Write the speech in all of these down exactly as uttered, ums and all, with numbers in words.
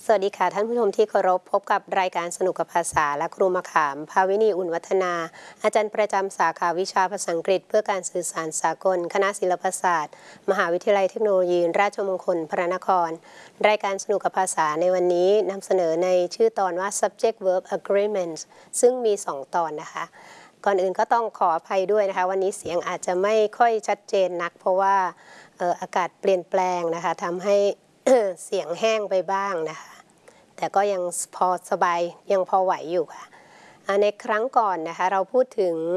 สวัสดีค่ะท่านผู้ชมที่เคารพพบกับรายการสนุกกับภาษาและครูมะขามภาวินีอุ่นวัฒนาอาจารย์ประจำสาขาวิชาภาษาอังกฤษเพื่อการสื่อสารสากลคณะศิลปศาสตร์มหาวิทยาลัยเทคโนโลยีราชมงคลพระนครรายการสนุกกับภาษาในวันนี้นำเสนอในชื่อตอนว่า subject verb agreements ซึ่งมีสองตอนนะคะก่อนอื่นก็ต้องขออภัยด้วยนะคะวันนี้เสียงอาจจะไม่ค่อยชัดเจนนักเพราะว่าเอ่ออากาศเปลี่ยนแปลงนะคะทำให้ เสียงแห้งไปบ้างนะคะแต่ก็ยังพอสบายยังพอไหวอยู่ค่ะในครั้งก่อนนะคะเราพูดถึง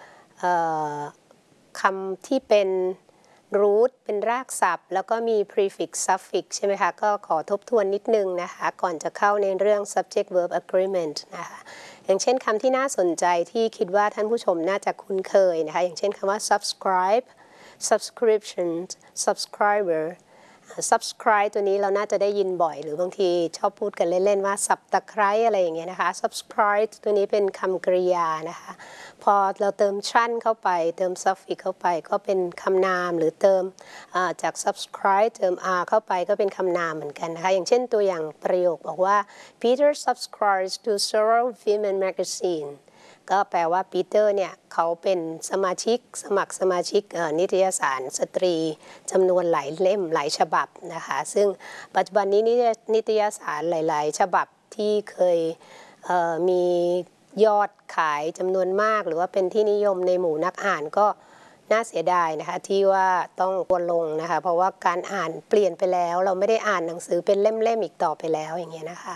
คำที่เป็น root เป็นรากศัพท์แล้วก็มี prefix suffix ใช่ไหมคะก็ขอทบทวนนิดนึงนะคะก่อนจะเข้าในเรื่อง subject verb agreement นะคะอย่างเช่นคำที่น่าสนใจที่คิดว่าท่านผู้ชมน่าจะคุ้นเคยนะคะอย่างเช่นคำว่า subscribe subscription subscriber subscribe ตัวนี้เราน่าจะได้ยินบ่อยหรือบางทีชอบพูดกันเล่นๆว่าสับตะไคร้อะไรอย่างเงี้ยนะคะ subscribe ตัวนี้เป็นคำกริยานะคะพอเราเติมชั่นเข้าไปเติม suffix เข้าไปก็เป็นคำนามหรือเติมจาก subscribe เติม r เข้าไปก็เป็นคำนามเหมือนกันนะคะอย่างเช่นตัวอย่างประโยคบอกว่า Peter subscribes to several women magazineก็แปลว่าปีเตอร์เนี่ยเขาเป็นสมาชิกสมัครสมาชิกนิตยสารสตรีจำนวนหลายเล่มหลายฉบับนะคะซึ่งปัจจุบันนี้นิตยสารหลายๆฉบับที่เคยมียอดขายจำนวนมากหรือว่าเป็นที่นิยมในหมู่นักอ่านก็น่าเสียดายนะคะที่ว่าต้องลดลงนะคะเพราะว่าการอ่านเปลี่ยนไปแล้วเราไม่ได้อ่านหนังสือเป็นเล่มๆอีกต่อไปแล้วอย่างเงี้ยนะคะ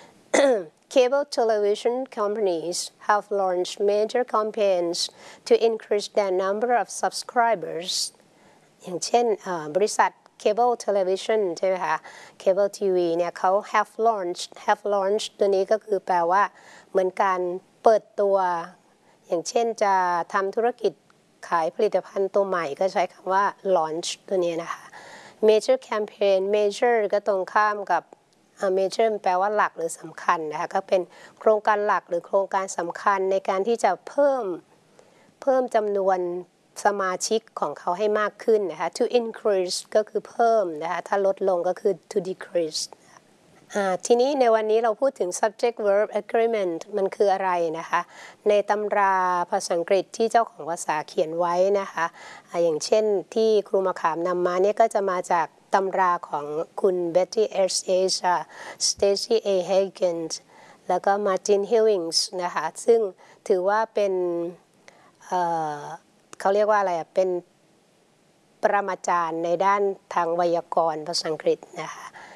Cable television companies have launched major campaigns to increase their number of subscribers อย่างเช่นบริษัท Cable television ใช่ไหมคะ Cable ที วี เนี่ยเขา have launched have launched ตัวนี้ก็คือแปลว่าเหมือนการเปิดตัวอย่างเช่นจะทำธุรกิจขายผลิตภัณฑ์ตัวใหม่ก็ใช้คำว่า launch ตัวนี้นะคะ major campaign major ก็ตรงข้ามกับmajor แปลว่าหลักหรือสำคัญนะคะก็เป็นโครงการหลักหรือโครงการสำคัญในการที่จะเพิ่มเพิ่มจำนวนสมาชิกของเขาให้มากขึ้นนะคะ to increase ก็คือเพิ่มนะคะถ้าลดลงก็คือ to decrease ทีนี้ในวันนี้เราพูดถึง subject verb agreement มันคืออะไรนะคะในตำราภาษาอังกฤษที่เจ้าของภาษาเขียนไว้นะคะอย่างเช่นที่ครูมะขามนำมาเนี่ยก็จะมาจากตำราของคุณ Betty S. Asia Stacy A. Higgins แล้วก็ Martin Hewings นะคะซึ่งถือว่าเป็น เอ่อ เขาเรียกว่าอะไรอ่ะเป็นปรมาจารย์ในด้านทางไวยากรณ์ภาษาอังกฤษนะคะ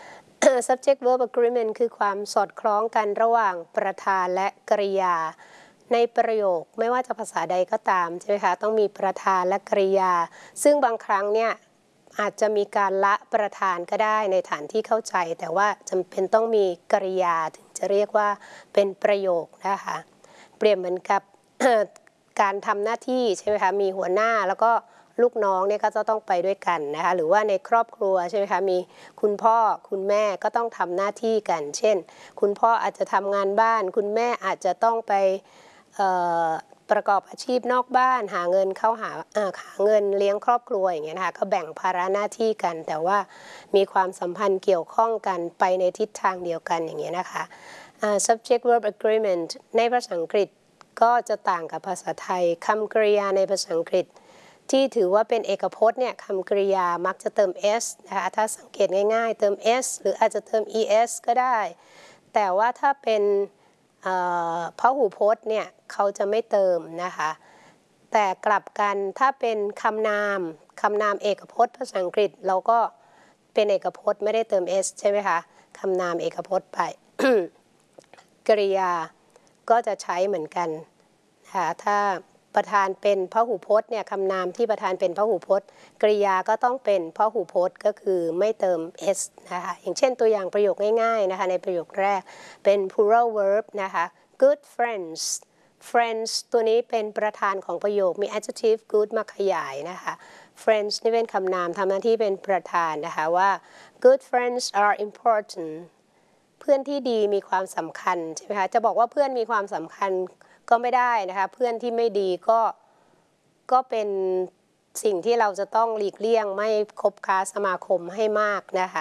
subject verb agreement คือความสอดคล้องกันระหว่างประธานและกริยาในประโยคไม่ว่าจะภาษาใดก็ตามใช่ไหมคะต้องมีประธานและกริยาซึ่งบางครั้งเนี่ยอาจจะมีการละประธานก็ได้ในฐานที่เข้าใจแต่ว่าจำเป็นต้องมีกริยาถึงจะเรียกว่าเป็นประโยคนะคะเปรียบเหมือนกับ การทำหน้าที่ใช่ไหมคะมีหัวหน้าแล้วก็ลูกน้องเนี่ยก็จะต้องไปด้วยกันนะคะหรือว่าในครอบครัวใช่ไหมคะมีคุณพ่อคุณแม่ก็ต้องทำหน้าที่กันเช่นคุณพ่ออาจจะทำงานบ้านคุณแม่อาจจะต้องไปประกอบอาชีพนอกบ้านหาเงินเข้าหาหาเงินเลี้ยงครอบครัวอย่างเงี้ยนะคะก็แบ่งภาระหน้าที่กันแต่ว่ามีความสัมพันธ์เกี่ยวข้องกันไปในทิศทางเดียวกันอย่างเงี้ยนะคะ subject verb agreement ในภาษาอังกฤษก็จะต่างกับภาษาไทยคำกริยาในภาษาอังกฤษที่ถือว่าเป็นเอกพจน์เนี่ยคำกริยามักจะเติม s นะคะถ้าสังเกตง่ายๆเติม s หรืออาจจะเติม es ก็ได้แต่ว่าถ้าเป็นพหูพจน์เนี่ยเขาจะไม่เติมนะคะแต่กลับกันถ้าเป็นคำนามคำนามเอกพจน์ภาษาอังกฤษเราก็เป็นเอกพจน์ไม่ได้เติม s ใช่ไหมคะคำนามเอกพจน์ไป กริยาก็จะใช้เหมือนกันนะคะถ้าประธานเป็นพหูพจน์เนี่ยคำนามที่ประธานเป็นพหูพจน์กริยาก็ต้องเป็นพหูพจน์ก็คือไม่เติม s นะคะอย่างเช่นตัวอย่างประโยคง่ายๆนะคะในประโยคแรกเป็น plural verb นะคะ good friends friends ตัวนี้เป็นประธานของประโยคมี adjective good มาขยายนะคะ friends นี่เป็นคำนามทำหน้าที่เป็นประธานนะคะว่า good friends are important เพื่อนที่ดีมีความสำคัญใช่ไหมคะจะบอกว่าเพื่อนมีความสำคัญก็ไม่ได้นะคะเพื่อนที่ไม่ดีก็ก็เป็นสิ่งที่เราจะต้องหลีกเลี่ยงไม่คบค้าสมาคมให้มากนะคะ